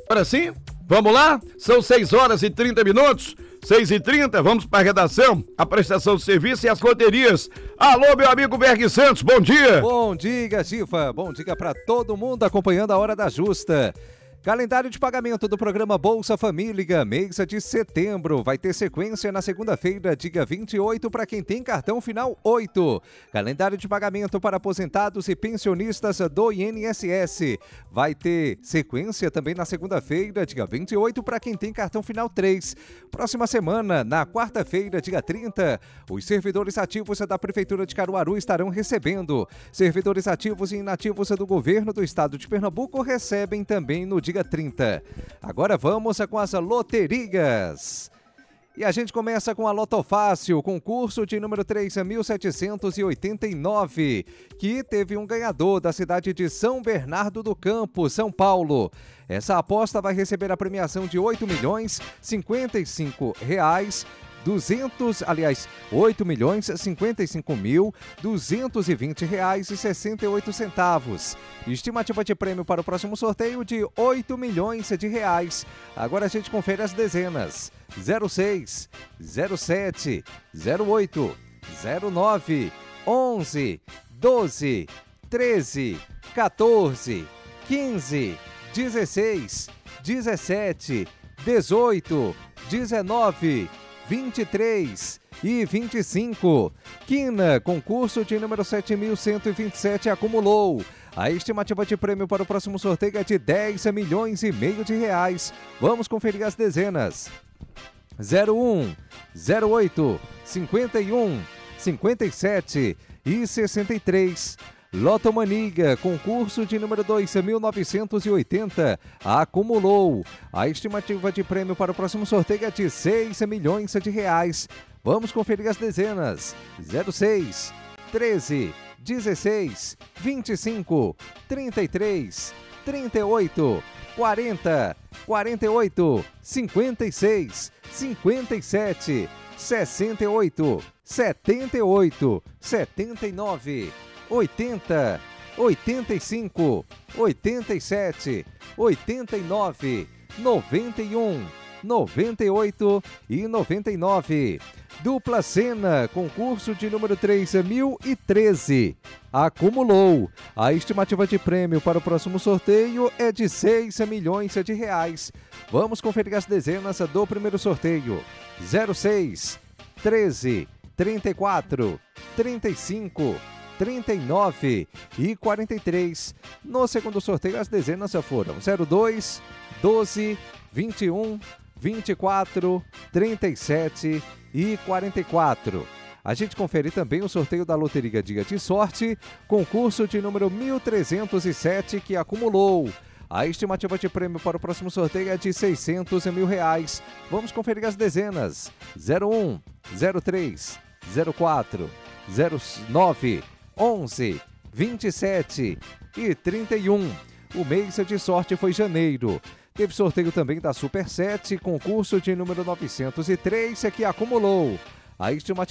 Agora sim, vamos lá? São 6 horas e 30 minutos. 6h30, vamos para a redação, a prestação de serviço e as loterias. Alô, meu amigo Berg Santos, bom dia. Bom dia, Gifa. Bom dia para todo mundo acompanhando a Hora da Justa. Calendário de pagamento do programa Bolsa Família, mês de setembro. Vai ter sequência na segunda-feira, dia 28, para quem tem cartão final 8. Calendário de pagamento para aposentados e pensionistas do INSS. Vai ter sequência também na segunda-feira, dia 28, para quem tem cartão final 3. Próxima semana, na quarta-feira, dia 30, os servidores ativos da Prefeitura de Caruaru estarão recebendo. Servidores ativos e inativos do governo do estado de Pernambuco recebem também no dia 30. Agora vamos com as loterias. E a gente começa com a Loto Fácil, concurso de número 3.789, que teve um ganhador da cidade de São Bernardo do Campo, São Paulo. Essa aposta vai receber a premiação de R$8.055. R$8.055.220,68. Estimativa de prêmio para o próximo sorteio de R$8 milhões. Agora a gente confere as dezenas: 06, 07, 08, 09, 11, 12, 13, 14, 15, 16, 17, 18, 19, 23 e 25. Quina, concurso de número 7.127, acumulou. A estimativa de prêmio para o próximo sorteio é de R$10,5 milhões. Vamos conferir as dezenas: 01, 08, 51, 57 e 63. Lotomania, concurso de número 2.980, acumulou. A estimativa de prêmio para o próximo sorteio é de R$6 milhões. Vamos conferir as dezenas: 06, 13, 16, 25, 33, 38, 40, 48, 56, 57, 68, 78, 79, 80, 85, 87, 89, 91, 98 e 99. Dupla Sena, concurso de número 3.013, acumulou. A estimativa de prêmio para o próximo sorteio é de R$6 milhões. Vamos conferir as dezenas do primeiro sorteio: 06, 13, 34, 35, 39 e 43. No segundo sorteio, as dezenas foram 02, 12, 21, 24, 37 e 44. A gente confere também o sorteio da Loteria Dia de Sorte, concurso de número 1.307, que acumulou. A estimativa de prêmio para o próximo sorteio é de R$600 mil. Vamos conferir as dezenas: 01, 03, 04, 09, 11, 27 e 31. O mês de sorte foi janeiro. Teve sorteio também da Super 7, concurso de número 903, que acumulou. A estimativa